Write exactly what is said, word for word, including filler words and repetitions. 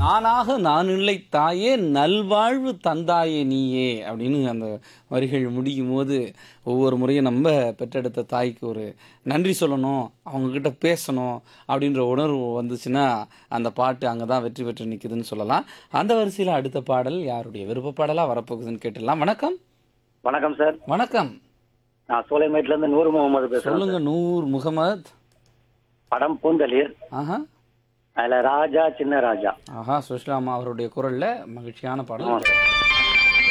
நானாக நான் இல்லை தாயே நல்வாழ்வு தந்தாயே நீயே அப்படின்னு அந்த வரிகள் முடியும் போது ஒவ்வொரு முறையும் நம்ம பெற்றெடுத்த தாய்க்கு ஒரு நன்றி சொல்லணும், அவங்கக்கிட்ட பேசணும் அப்படின்ற உணர்வு வந்துச்சுன்னா அந்த பாட்டு அங்கே தான் வெற்றி பெற்று நிற்குதுன்னு சொல்லலாம். அந்த வரிசையில் அடுத்த பாடல் யாருடைய விருப்ப பாடலாக வரப்போகுதுன்னு கேட்டுடலாம். வணக்கம். வணக்கம் சார். வணக்கம். நான் சோலைமேட்ல இருந்து நூறு முகமது பேசுறேன் சொல்லுங்க சார். நூர் முகமது. படம் பூந்தளிர். ஆஹா அதுல ராஜா சின்ன ராஜா. ஆஹா சுஷ்லாமா அவருடைய குரல்ல மகிழ்ச்சியான பாடல். ஆமா சார்.